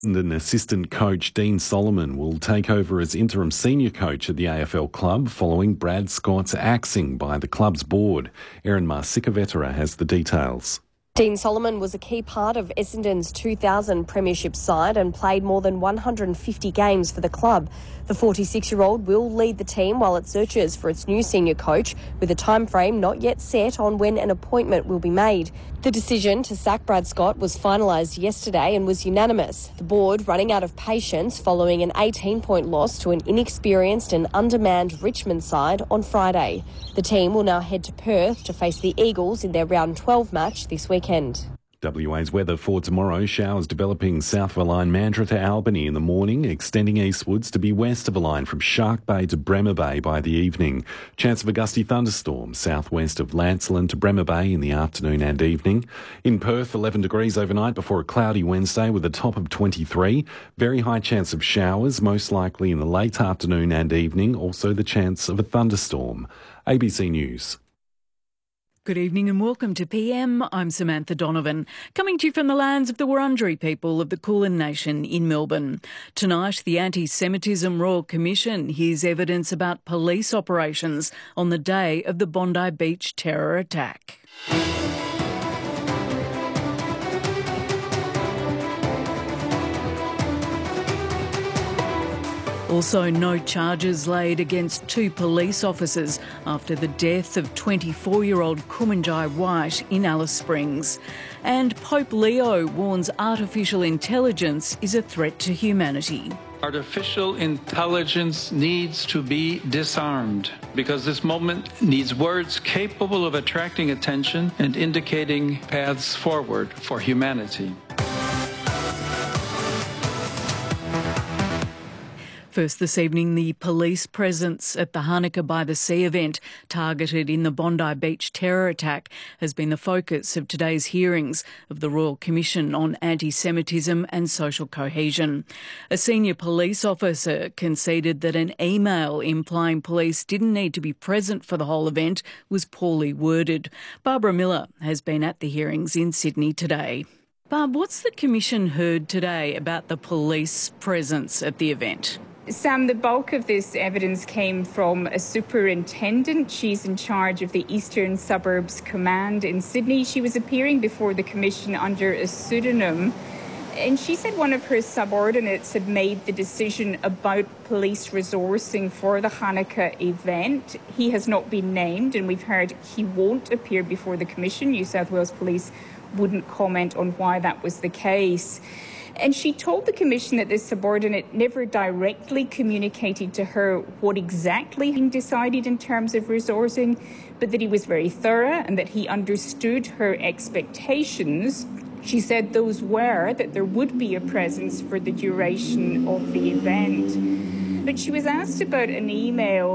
An assistant coach, Dean Solomon, will take over as interim senior coach at the AFL club following Brad Scott's axing by the club's board. Erin Marsikavetera has the details. Dean Solomon was a key part of Essendon's 2000 premiership side and played more than 150 games for the club. The 46-year-old will lead the team while it searches for its new senior coach, with a time frame not yet set on when an appointment will be made. The decision to sack Brad Scott was finalised yesterday and was unanimous, the board running out of patience following an 18-point loss to an inexperienced and undermanned Richmond side on Friday. The team will now head to Perth to face the Eagles in their round 12 match this weekend. WA's weather for tomorrow: showers developing south of a line Mandurah to Albany in the morning, extending eastwards to be west of a line from Shark Bay to Bremer Bay by the evening. Chance of a gusty thunderstorm southwest of Lancelin to Bremer Bay in the afternoon and evening. In Perth, 11 degrees overnight before a cloudy Wednesday with a top of 23. Very high chance of showers, most likely in the late afternoon and evening. Also the chance of a thunderstorm. ABC News. Good evening and welcome to PM. I'm Samantha Donovan, coming to you from the lands of the Wurundjeri people of the Kulin Nation in Melbourne. Tonight, the Anti-Semitism Royal Commission hears evidence about police operations on the day of the Bondi Beach terror attack. Also, no charges laid against two police officers after the death of 24-year-old Kumanjai White in Alice Springs. And Pope Leo warns artificial intelligence is a threat to humanity. Artificial intelligence needs to be disarmed because this moment needs words capable of attracting attention and indicating paths forward for humanity. First this evening, the police presence at the Hanukkah by the Sea event targeted in the Bondi Beach terror attack has been the focus of today's hearings of the Royal Commission on Anti-Semitism and Social Cohesion. A senior police officer conceded that an email implying police didn't need to be present for the whole event was poorly worded. Barbara Miller has been at the hearings in Sydney today. Barb, what's the Commission heard today about the police presence at the event? Sam, the bulk of this evidence came from a superintendent. She's in charge of the Eastern Suburbs Command in Sydney. She was appearing before the Commission under a pseudonym. And she said one of her subordinates had made the decision about police resourcing for the Hanukkah event. He has not been named, and we've heard he won't appear before the Commission. New South Wales Police wouldn't comment on why that was the case. And she told the Commission that this subordinate never directly communicated to her what exactly he decided in terms of resourcing, but that he was very thorough and that he understood her expectations. She said those were that there would be a presence for the duration of the event. But she was asked about an email